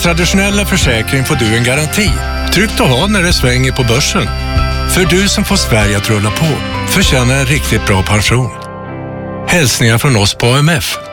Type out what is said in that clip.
traditionella försäkring får du en garanti. Tryggt att ha när det svänger på börsen. För du som får Sverige att rulla på förtjänar en riktigt bra pension. Hälsningar från oss på AMF.